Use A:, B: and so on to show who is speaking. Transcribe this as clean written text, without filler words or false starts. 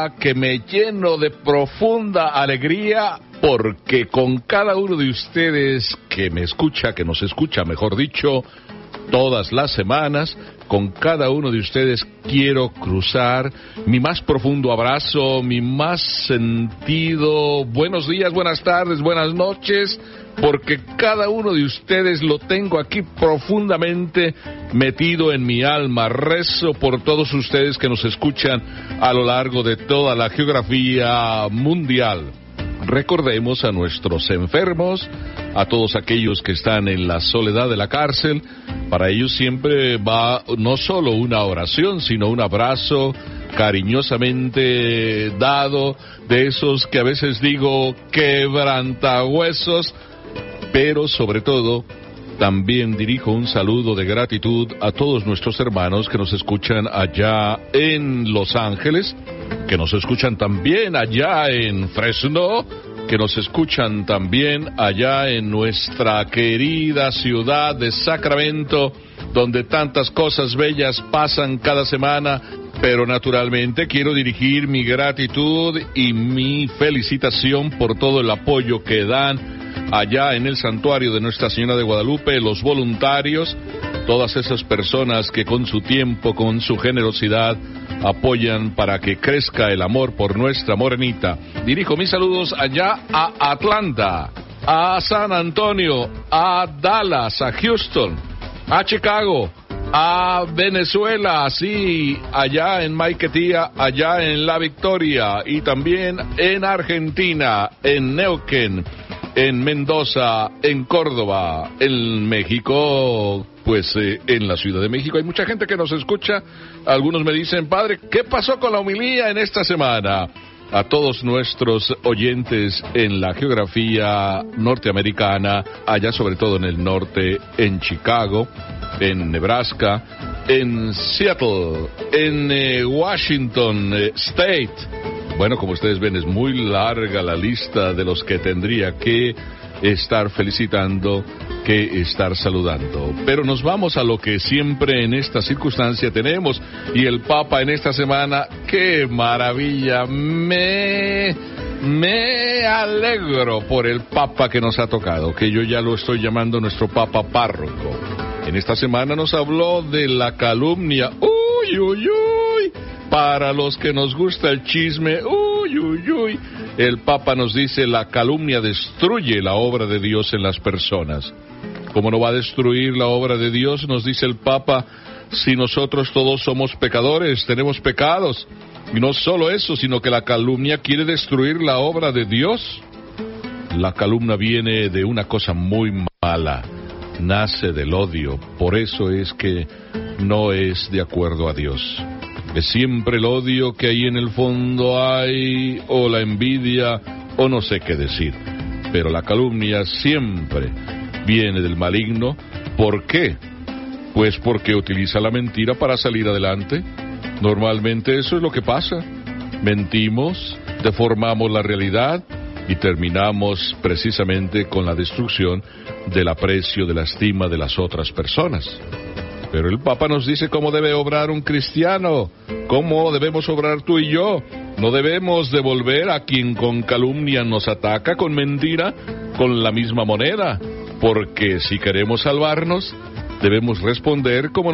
A: que me lleno de profunda alegría porque con cada uno de ustedes que me escucha, que nos escucha, mejor dicho, todas las semanas, con cada uno de ustedes quiero cruzar mi más profundo abrazo, mi más sentido buenos días, buenas tardes, buenas noches, porque cada uno de ustedes lo tengo aquí profundamente metido en mi alma. Rezo por todos ustedes que nos escuchan a lo largo de toda la geografía mundial. Recordemos a nuestros enfermos, a todos aquellos que están en la soledad de la cárcel. Para ellos siempre va no solo una oración, sino un abrazo cariñosamente dado, de esos que a veces digo quebrantahuesos, pero sobre todo también dirijo un saludo de gratitud a todos nuestros hermanos que nos escuchan allá en Los Ángeles, que nos escuchan también allá en Fresno, que nos escuchan también allá en nuestra querida ciudad de Sacramento, donde tantas cosas bellas pasan cada semana, pero naturalmente quiero dirigir mi gratitud y mi felicitación por todo el apoyo que dan allá en el santuario de Nuestra Señora de Guadalupe, los voluntarios, todas esas personas que con su tiempo, con su generosidad, apoyan para que crezca el amor por nuestra morenita. Dirijo mis saludos allá a Atlanta, a San Antonio, a Dallas, a Houston, a Chicago, a Venezuela, sí, allá en Maiquetía, allá en La Victoria, y también en Argentina, en Neuquén, en Mendoza, en Córdoba, en México, pues en la Ciudad de México. Hay mucha gente que nos escucha. Algunos me dicen, padre, ¿qué pasó con la homilía en esta semana? A todos nuestros oyentes en la geografía norteamericana, allá sobre todo en el norte, en Chicago, en Nebraska, en Seattle, en Washington State. Bueno, como ustedes ven, es muy larga la lista de los que tendría que estar felicitando, que estar saludando. Pero nos vamos a lo que siempre en esta circunstancia tenemos. Y el Papa en esta semana, ¡qué maravilla! Me alegro por el Papa que nos ha tocado, que yo ya lo estoy llamando nuestro Papa párroco. En esta semana nos habló de la calumnia. ¡Uy, uy, uy! Para los que nos gusta el chisme, ¡uy, uy, uy! El Papa nos dice, la calumnia destruye la obra de Dios en las personas. ¿Cómo no va a destruir la obra de Dios? Nos dice el Papa, si nosotros todos somos pecadores, tenemos pecados. Y no solo eso, sino que la calumnia quiere destruir la obra de Dios. La calumnia viene de una cosa muy mala, nace del odio, por eso es que no es de acuerdo a Dios. Es siempre el odio que ahí en el fondo hay, o la envidia, o no sé qué decir. Pero la calumnia siempre viene del maligno. ¿Por qué? Pues porque utiliza la mentira para salir adelante. Normalmente eso es lo que pasa. Mentimos, deformamos la realidad y terminamos precisamente con la destrucción del aprecio, de la estima de las otras personas. Pero el Papa nos dice cómo debe obrar un cristiano, cómo debemos obrar tú y yo. No debemos devolver a quien con calumnia nos ataca, con mentira, con la misma moneda, porque si queremos salvarnos, debemos responder como